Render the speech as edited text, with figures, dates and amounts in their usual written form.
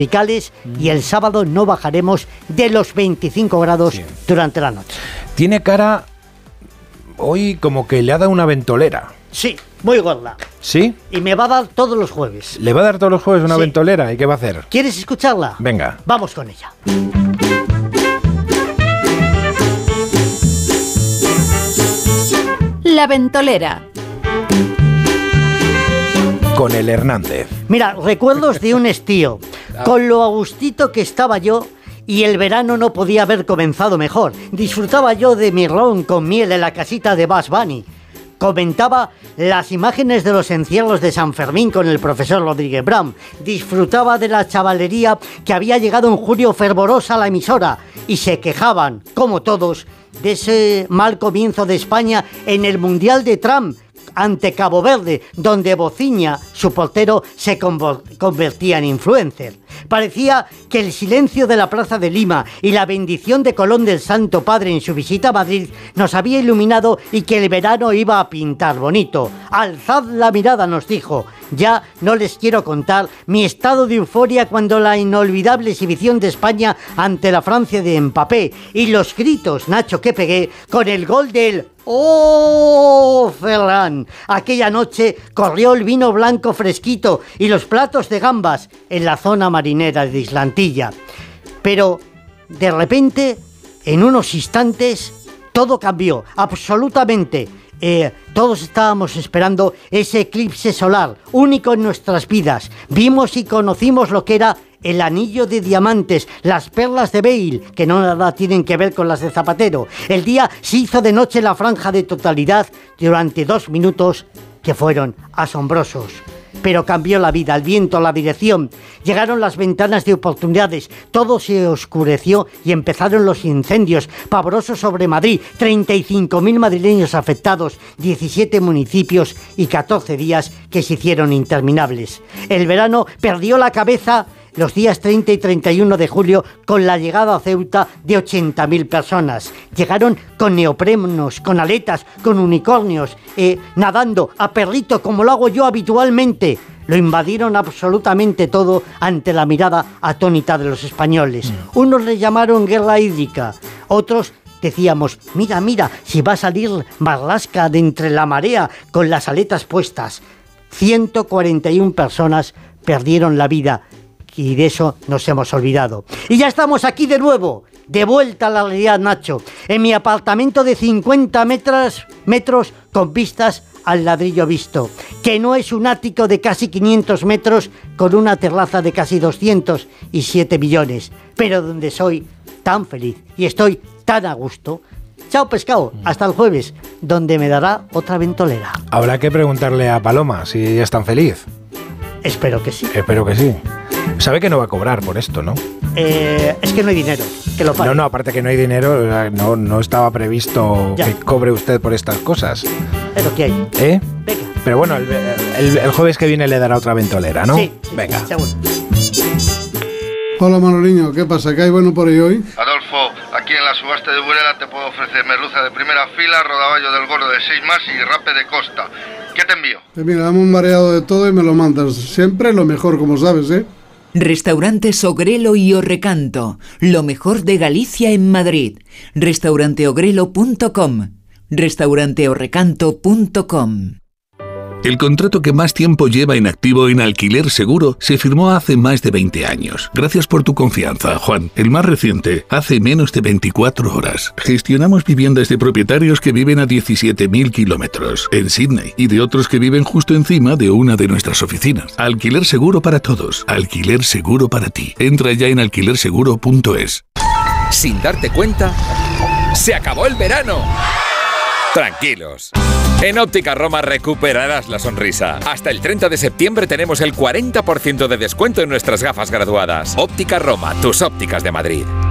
tropicales y el sábado no bajaremos de los 25 grados durante la noche. Tiene cara hoy como que le ha dado una ventolera. Sí, muy gorda. ¿Sí? Y me va a dar todos los jueves. ¿Le va a dar todos los jueves una ventolera? ¿Y qué va a hacer? ¿Quieres escucharla? Venga. Vamos con ella. La ventolera. Con el Hernández. Mira, recuerdos de un estío. Con lo a gustito que estaba yo, y el verano no podía haber comenzado mejor. Disfrutaba yo de mi ron con miel en la casita de Bugs Bunny. Comentaba las imágenes de los encierros de San Fermín con el profesor Rodríguez Brown. Disfrutaba de la chavalería que había llegado en julio fervorosa a la emisora y se quejaban, como todos, de ese mal comienzo de España en el Mundial de Trump ante Cabo Verde, donde Bociña, su portero, se convertía en influencer. Parecía que el silencio de la Plaza de Lima y la bendición de Colón del Santo Padre en su visita a Madrid nos había iluminado y que el verano iba a pintar bonito. Alzad la mirada, nos dijo. Ya no les quiero contar mi estado de euforia cuando la inolvidable exhibición de España ante la Francia de Mbappé y los gritos, Nacho, que pegué con el gol del ¡Oh, Ferran! Aquella noche corrió el vino blanco fresquito y los platos de gambas en la zona marinera de Islantilla. Pero, de repente, en unos instantes, todo cambió, absolutamente. Todos estábamos esperando ese eclipse solar, único en nuestras vidas. Vimos y conocimos lo que era el anillo de diamantes, las perlas de Bale, que no nada tienen que ver con las de Zapatero. El día se hizo de noche la franja de totalidad durante 2 minutos que fueron asombrosos. Pero cambió la vida, el viento, la dirección. Llegaron las ventanas de oportunidades, todo se oscureció y empezaron los incendios pavorosos sobre Madrid. 35.000 madrileños afectados, 17 municipios y 14 días que se hicieron interminables. El verano perdió la cabeza los días 30 y 31 de julio con la llegada a Ceuta de 80.000 personas. Llegaron con neoprenos, con aletas, con unicornios, nadando a perrito como lo hago yo habitualmente. Lo invadieron absolutamente todo ante la mirada atónita de los españoles. Unos le llamaron guerra hídrica, otros decíamos, mira, si va a salir Marlaska de entre la marea con las aletas puestas. 141 personas perdieron la vida. Y de eso nos hemos olvidado. Y ya estamos aquí de nuevo, de vuelta a la realidad, Nacho, en mi apartamento de 50 metros con vistas al ladrillo visto, que no es un ático de casi 500 metros con una terraza de casi 207 millones, pero donde soy tan feliz y estoy tan a gusto. Chao, pescado, hasta el jueves, donde me dará otra ventolera. Habrá que preguntarle a Paloma si ella es tan feliz. Espero que sí. Espero que sí. Sabe que no va a cobrar por esto, ¿no? Es que no hay dinero, que lo pague. No, aparte que no hay dinero, no estaba previsto que cobre usted por estas cosas. Es lo que hay. Venga. Pero bueno, el jueves que viene le dará otra ventolera, ¿no? Sí. Venga. Seguro. Hola Manoliño, ¿qué pasa? ¿Qué hay bueno por ahí hoy? Adolfo, aquí en la subasta de Burela te puedo ofrecer merluza de primera fila, rodaballo del gordo de 6 más y rape de costa. ¿Qué te envío? Mira, dame un mareado de todo y me lo mandas. Siempre lo mejor, como sabes, ¿eh? Restaurantes Ogrelo y Orrecanto, lo mejor de Galicia en Madrid. Restauranteogrelo.com, restauranteorrecanto.com. El contrato que más tiempo lleva en activo en Alquiler Seguro se firmó hace más de 20 años. Gracias por tu confianza, Juan. El más reciente, hace menos de 24 horas. Gestionamos viviendas de propietarios que viven a 17.000 kilómetros en Sydney y de otros que viven justo encima de una de nuestras oficinas. Alquiler Seguro para todos. Alquiler Seguro para ti. Entra ya en alquilerseguro.es. Sin darte cuenta, se acabó el verano. Tranquilos. En Óptica Roma recuperarás la sonrisa. Hasta el 30 de septiembre tenemos el 40% de descuento en nuestras gafas graduadas. Óptica Roma, tus ópticas de Madrid.